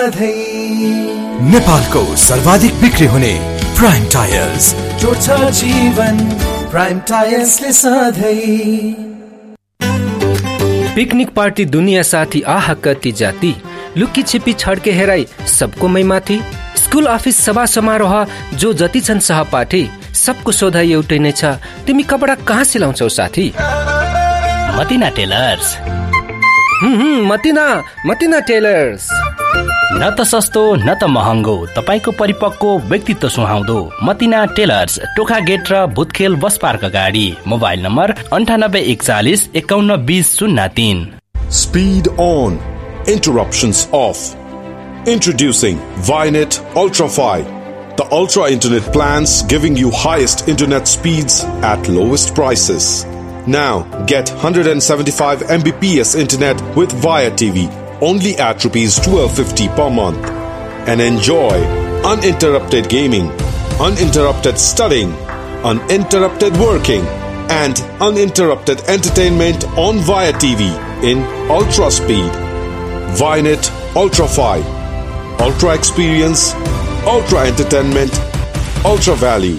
सधैं। नेपालको सर्वाधिक बिक्री हुने प्राइम टायर्स, जोड्छ जीवन प्राइम टायर्सले सधैं। पिकनिक पार्टी दुनिया साथी आहा कति जाति, लुकी छिपी छड्के हेराई सबको मै माथि। स्कुल अफिस सभा समारोह जो जति छन् सहपाठी, सबको सोधाइ एउटै नै छ, तिमी कपडा कहाँ सिलाउँछौ साथी? मतिना टेलर्स। मतिना टेलर्स। न त सस्तो न त महँगो, तपाईको परिपक्व व्यक्तित्व सुहाउँदो। मतिना टेलर्स, टोखा गेट र भूतखेल बस पार्क अगाडि। Mobile number 9841 51 20 03। Speed on, interruptions off. Introducing Vynet Ultra 5, the ultra internet plans giving you highest internet speeds at lowest prices. Now get 175 Mbps internet with Via TV only at rupees 1250 per month, and enjoy uninterrupted gaming, uninterrupted studying, uninterrupted working, and uninterrupted entertainment on Via TV in ultra speed. Vynet Ultra 5, ultra experience, ultra entertainment, ultra value.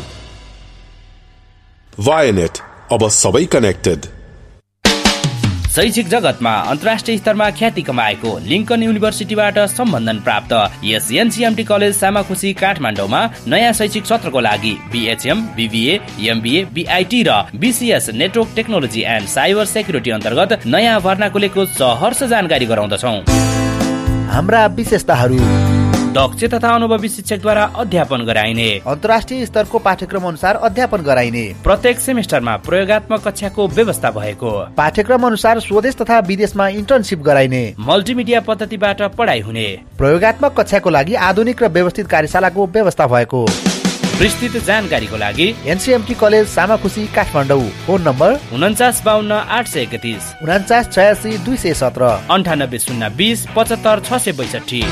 Vynet, अब सबै connected. शैक्षिक जगतमा अन्तर्राष्ट्रिय स्तरमा ख्याति कमाएको Lincoln युनिभर्सिटीबाट सम्बन्धन प्राप्त यस एनसीएमटी कलेज सामाखुसी काठमाडौँमा नयाँ शैक्षिक सत्रको लागि बीएचएम, बीबीए, एमबीए, बीआईटी र BCS network technology and cyber security अन्तर्गत नयाँ भर्नाकुलेको सहर्ष जानकारी गराउँदछौँ। हाम्रा विशेषताहरू: दक्ष तथा अनुभवी शिक्षकद्वारा अध्यापन गराइने, अन्तर्राष्ट्रिय स्तरको पाठ्यक्रम अनुसार अध्यापन गराइने, प्रत्येक सेमेस्टरमा प्रयोगात्मक कक्षाको व्यवस्था भएको, पाठ्यक्रम अनुसार स्वदेश तथा विदेशमा इन्टर्नशिप गराइने, मल्टिमिडिया पद्धतिबाट पढाइ हुने, प्रयोगात्मक कक्षाको लागि आधुनिक र व्यवस्थित कार्यशालाको व्यवस्था भएको। विस्तृत जानकारीको लागि एनसीएमटी कलेज सामाखुसी काठमाडौँ। Phone number 4952 831, 4986 217, 98020 75 662।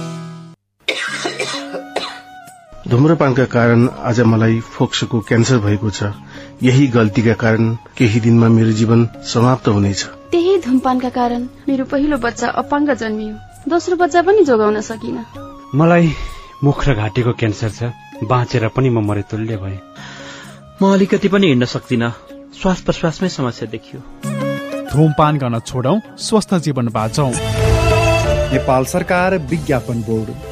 धुम्रपानका कारण आज मलाई फोक्सोको क्यान्सर भएको छ। यही गल्तीका कारण केही दिनमा मेरो जीवन समाप्त हुनेछ। त्यही धुमपानका कारण मेरो पहिलो बच्चा अपाङ्ग जन्मियो, दोस्रो बच्चा पनि जोगाउन सकिन। मलाई मुख र घाँटीको क्यान्सर छ, बाँचेर पनि म मरेतुल्य भएँ। म अलिकति पनि हिँड्न सक्दिनँ, श्वास प्रश्वासमै समस्या देखियो। धुमपान गर्न छोडौं, स्वस्थ जीवन बाँचौं। नेपाल सरकार विज्ञापन बोर्ड।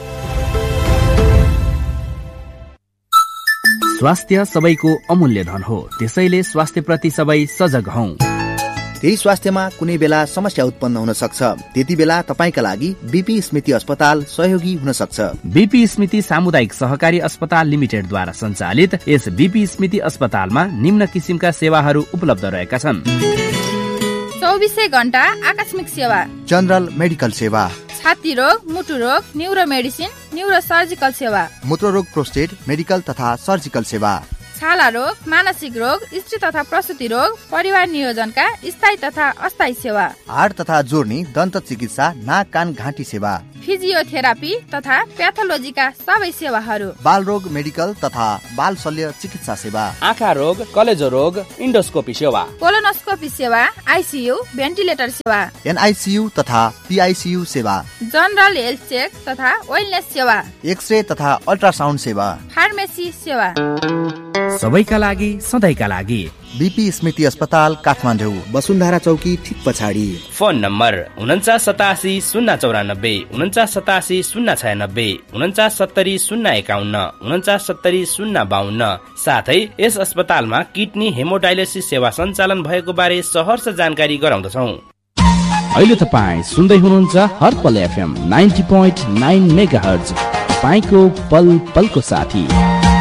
स्वास्थ्य सबैको अमूल्य धन हो, त्यसैले स्वास्थ्य प्रति सबै सजग हौं। त्यही स्वास्थ्यमा कुनै बेला समस्या उत्पन्न हुन सक्छ, त्यति बेला तपाईका लागि बीपी स्मृति अस्पताल सहयोगी हुन सक्छ। बीपी स्मृति सामुदायिक सहकारी अस्पताल लिमिटेडद्वारा सञ्चालित यस बीपी स्मृति अस्पतालमा निम्न किसिमका सेवाहरू उपलब्ध रहेका छन्: 24 घण्टा आकस्मिक सेवा, जनरल मेडिकल सेवा, छाती रोग, मुटु रोग, न्यूरो मेडिसिन, न्यूरो सर्जिकल सेवा, मूत्र रोग, प्रोस्टेट मेडिकल तथा सर्जिकल सेवा, छाला रोग, मानसिक रोग, स्त्री तथा प्रसुति रोग, परिवार नियोजनका स्थायी तथा अस्थायी सेवा, हाड तथा जोर्नी, दन्त चिकित्सा, नाक कान घाँटी सेवा, फिजियोथेरापी तथा प्याथोलोजीका सबै सेवाहरू, बाल रोग मेडिकल तथा बाल शल्य चिकित्सा सेवा, आँखा रोग, कलेजो रोग, इन्डोस्कोपी सेवा, कोलोनोस्कोपी सेवा, आइसियू, भेन्टिलेटर सेवा, एनआइसियू तथा पीआइसियू सेवा, जनरल हेल्थ चेक तथा वेलनेस सेवा, एक्सरे तथा अल्ट्रासाउन्ड सेवा, फार्मेसी सेवा। सबैका लागि सधैँका लागि बीपी स्मृति अस्पताल काठमाडौँ, वसुन्धरा चौकी ठिक पछाडि। Phone number 4987 094, 4987 096, 4970 051, 4970 052। साथै यस अस्पतालमा किडनी हेमोडायलिसिस सेवा सञ्चालन भएको बारे सहर्ष जानकारी गराउँदछौँ। अहिले तपाईँ सुन्दै हुनुहुन्छ हर्पल एफएम 90.9 मेगाहर्ज, तपाईको पल पलको साथी।